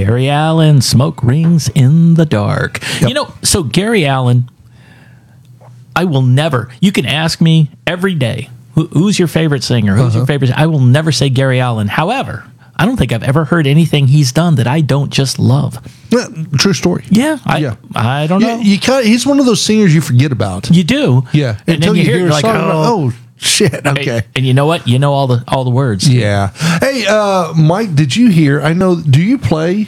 Gary Allan, Smoke Rings in the Dark. Yep. You know, so Gary Allan, I will never, you can ask me every day, who's your favorite singer? Who's your favorite? I will never say Gary Allan. However, I don't think I've ever heard anything he's done that I don't just love. Yeah, true story. Yeah, I don't know. He's one of those singers you forget about. You do. Yeah. And then you hear it, like, oh, shit. Okay. And you know what? You know all the words. Yeah. Hey, Mike, did you hear? I know. Do you play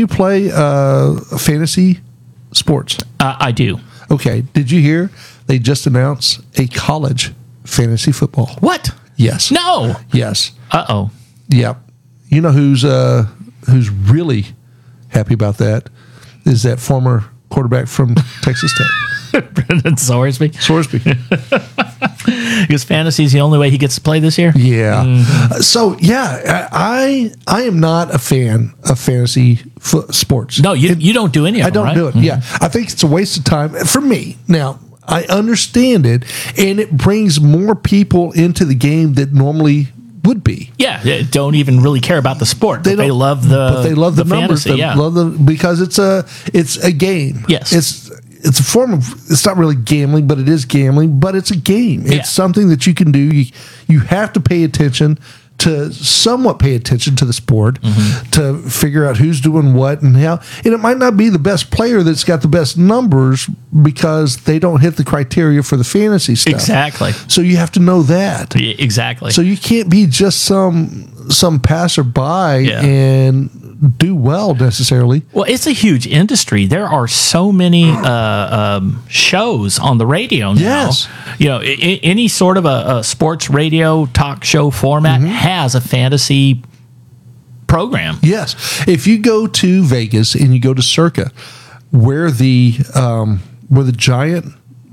fantasy sports? I do. Okay. Did you hear? They just announced a college fantasy football. What? Yes. No. Yes. Uh-oh. Yep. You know who's really happy about that is that former quarterback from Texas Tech, Brendan Sorsby. Because fantasy is the only way he gets to play this year. Yeah. So yeah, I am not a fan of fantasy sports. No, you don't do any of them. I don't do it. Yeah, I think it's a waste of time for me. Now I understand it, and it brings more people into the game that normally would be. Yeah, they don't even really care about the sport. They love the numbers. fantasy, Because it's a game. Yes. It's a form of, it's not really gambling, but it is gambling, but it's a game. It's something that you can do. You have to somewhat pay attention to the sport to figure out who's doing what and how. And it might not be the best player that's got the best numbers because they don't hit the criteria for the fantasy stuff. Exactly. So you have to know that. Yeah, exactly. So you can't be just some passerby and do well necessarily. Well, it's a huge industry. There are so many shows on the radio now. Yes. You know, any sort of a sports radio talk show format has a fantasy program. Yes. If you go to Vegas and you go to Circa, where the giant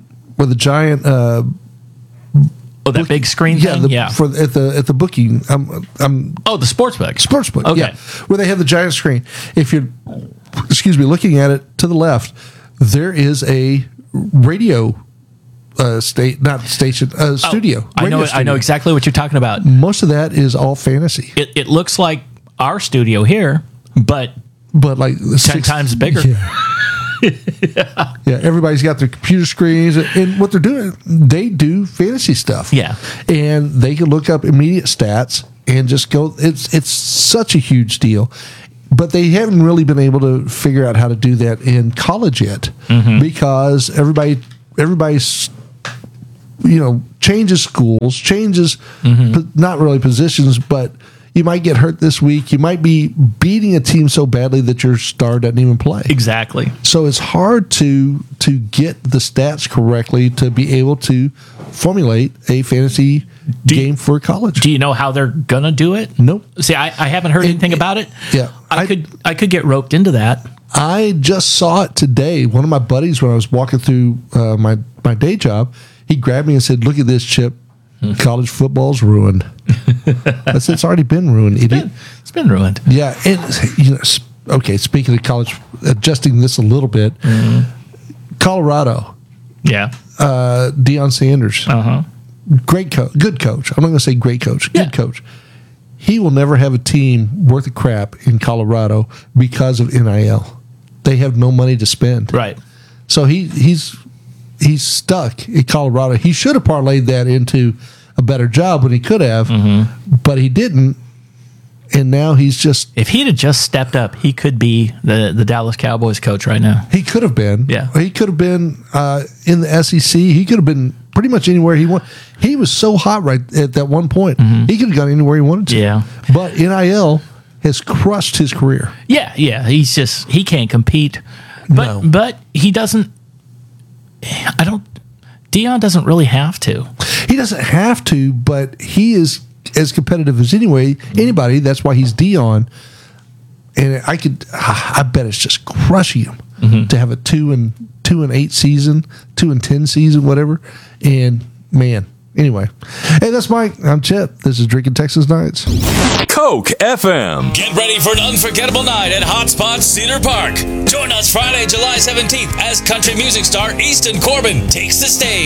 that big screen thing? At the booking. The sports book. Sportsbook. Okay. Yeah, where they have the giant screen. If you're, looking at it to the left, there is a radio studio. I know. I know exactly what you're talking about. Most of that is all fantasy. It looks like our studio here, but like 10 times bigger. Yeah. Yeah, everybody's got their computer screens, and what they're doing, they do fantasy stuff. Yeah, and they can look up immediate stats and just go. It's such a huge deal, but they haven't really been able to figure out how to do that in college yet because everybody's changes schools, changes not really positions, but you might get hurt this week. You might be beating a team so badly that your star doesn't even play. Exactly. So it's hard to get the stats correctly to be able to formulate a fantasy game for college. Do you know how they're gonna do it? Nope. See, I haven't heard anything about it. Yeah, I could get roped into that. I just saw it today. One of my buddies, when I was walking through my day job, he grabbed me and said, "Look at this, Chip. College football's ruined." I said, "It's already been ruined, idiot." It's been ruined. Yeah, and okay. Speaking of college, adjusting this a little bit, Colorado. Yeah. Deion Sanders. Great coach. Good coach. I'm not going to say great coach. Good coach. He will never have a team worth of crap in Colorado because of NIL. They have no money to spend. Right. So he's stuck in Colorado. He should have parlayed that into a better job when he could have, but he didn't. And now he's just... If he'd have just stepped up, he could be the Dallas Cowboys coach right now. He could have been. Yeah. He could have been in the SEC. He could have been pretty much anywhere he wanted. He was so hot right at that one point. He could have gone anywhere he wanted to. Yeah. But NIL has crushed his career. Yeah. He can't compete. But he doesn't... Deion doesn't really have to. He doesn't have to, but he is as competitive as anybody. That's why he's Deion. And I bet it's just crushing him to have a 2-8 season, 2-10 season, whatever. And man, anyway, hey, that's Mike. I'm Chip. This is Drinking Texas Nights. Coke FM. Get ready for an unforgettable night at Hotspot Cedar Park. Join us Friday, July 17th as country music star Easton Corbin takes the stage.